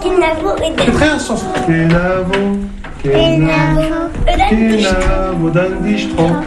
C'est très un sens. Kenavo dan die stroom.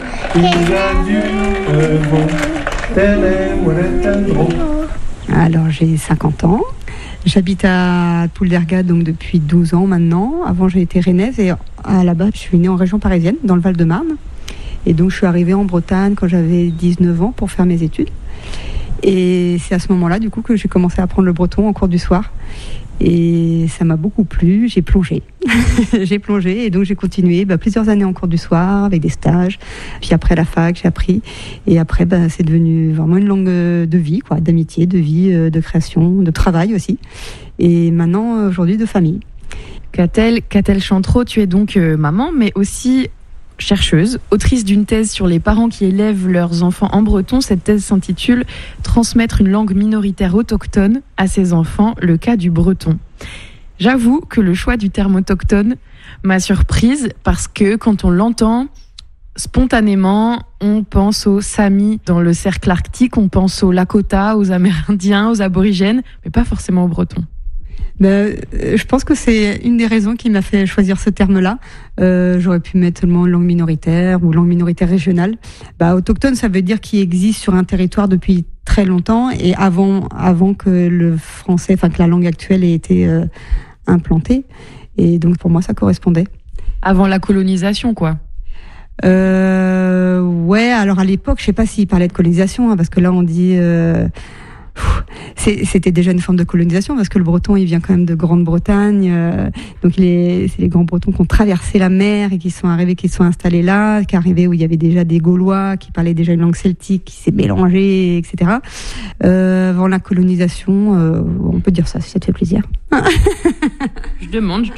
Alors j'ai 50 ans. J'habite à Pouldergat donc depuis 12 ans maintenant. Avant j'ai été rennaise et à la base je suis née en région parisienne, dans le Val-de-Marne. Et donc je suis arrivée en Bretagne quand j'avais 19 ans pour faire mes études. Et c'est à ce moment-là du coup que j'ai commencé à apprendre le breton en cours du soir. Et ça m'a beaucoup plu, j'ai plongé. J'ai plongé et donc j'ai continué plusieurs années en cours du soir avec des stages. Puis après la fac, j'ai appris. Et après, c'est devenu vraiment une langue de vie, quoi, d'amitié, de vie, de création, de travail aussi. Et maintenant, aujourd'hui, de famille. Catel Chantreau, tu es donc maman, mais aussi chercheuse, autrice d'une thèse sur les parents qui élèvent leurs enfants en breton. Cette thèse s'intitule « Transmettre une langue minoritaire autochtone à ses enfants, le cas du breton ». J'avoue que le choix du terme autochtone m'a surprise parce que quand on l'entend, spontanément, on pense aux Samis dans le cercle arctique, on pense aux Lakota, aux Amérindiens, aux Aborigènes, mais pas forcément aux Bretons. Je pense que c'est une des raisons qui m'a fait choisir ce terme-là. J'aurais pu mettre seulement langue minoritaire ou langue minoritaire régionale. Autochtone, ça veut dire qui existe sur un territoire depuis très longtemps et avant que le français, enfin que la langue actuelle ait été implantée. Et donc pour moi, ça correspondait. Avant la colonisation, quoi. Ouais. Alors à l'époque, je sais pas s'il parlait de colonisation, parce que là on dit. C'était déjà une forme de colonisation parce que le breton il vient quand même de Grande-Bretagne, donc c'est les grands bretons qui ont traversé la mer et qui sont arrivés, qui sont installés là, qui arrivaient où il y avait déjà des Gaulois qui parlaient déjà une langue celtique qui s'est mélangée, etc. Avant la colonisation, on peut dire ça si ça te fait plaisir. Je demande.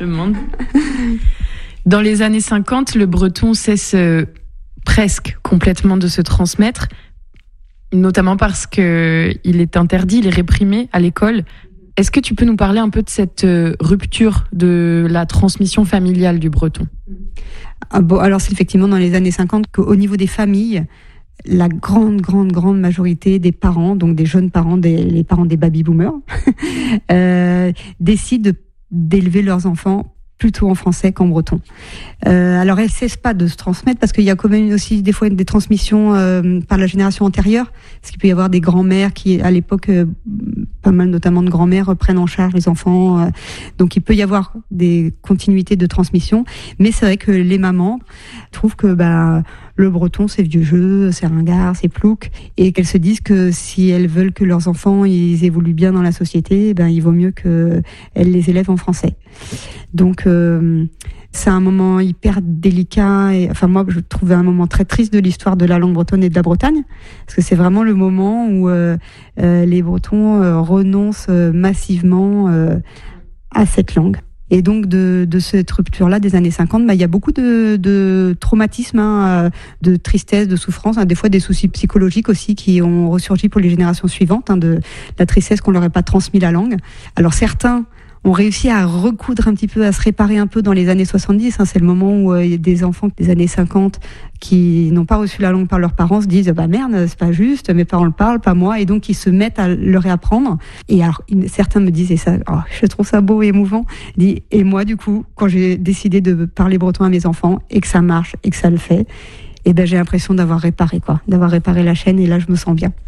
Dans les années 50, le breton cesse presque complètement de se transmettre. Notamment parce que il est interdit, il est réprimé à l'école. Est-ce que tu peux nous parler un peu de cette rupture de la transmission familiale du breton ? Alors c'est effectivement dans les années 50 qu'au niveau des familles, la grande majorité des parents, donc des jeunes parents, les parents des baby-boomers, décident d'élever leurs enfants plutôt en français qu'en breton. Alors elles cessent pas de se transmettre parce qu'il y a quand même aussi des fois des transmissions par la génération antérieure, parce qu'il peut y avoir des grands-mères qui à l'époque pas mal notamment de grands-mères prennent en charge les enfants, donc il peut y avoir des continuités de transmission, mais c'est vrai que les mamans trouvent que le breton, c'est vieux jeu, c'est ringard, c'est plouc, et qu'elles se disent que si elles veulent que leurs enfants ils évoluent bien dans la société, il vaut mieux qu'elles les élèvent en français. Donc c'est un moment hyper délicat et moi je trouvais un moment très triste de l'histoire de la langue bretonne et de la Bretagne, parce que c'est vraiment le moment où les Bretons renoncent massivement à cette langue. Et donc de cette rupture-là des années 50, il y a beaucoup de traumatisme, de tristesse, de souffrance, des fois des soucis psychologiques aussi qui ont ressurgi pour les générations suivantes, de la tristesse qu'on leur ait pas transmis la langue. Alors certains ont réussi à recoudre un petit peu, à se réparer un peu dans les années 70. C'est le moment où il y a des enfants des années 50 qui n'ont pas reçu la langue par leurs parents se disent merde, c'est pas juste, mes parents le parlent, pas moi, et donc ils se mettent à le réapprendre. Et alors certains me disent, et ça, je trouve ça beau et émouvant, et moi du coup, quand j'ai décidé de parler breton à mes enfants et que ça marche et que ça le fait, j'ai l'impression d'avoir réparé la chaîne, et là je me sens bien.